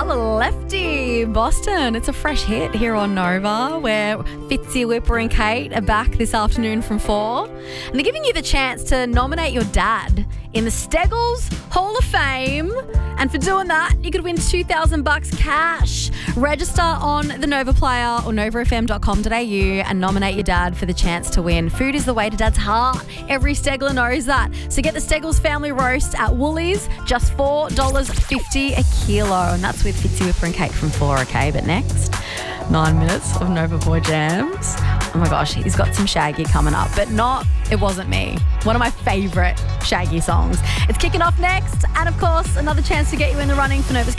Colour Lefty, Boston. It's a fresh hit here on Nova, where Fitzy, Whipper and Kate are back this afternoon from 4. And they're giving you the chance to nominate your dad in the Steggles Hall of Fame. And for doing that, you could win $2,000 cash. Register on the Nova Player or novafm.com.au and nominate your dad for the chance to win. Food is the way to Dad's heart. Every Stegler knows that. So get the Steggles Family Roast at Woolies, just $4.50 a kilo. And that's with Fitzy, Whipper and Kate from 4, okay? But next, 9 minutes of Nova Boy Jams. Oh my gosh, he's got some Shaggy coming up, but not It Wasn't Me. One of my favourite Shaggy songs. It's kicking off next. And of course, another chance to get you in the running for Nova's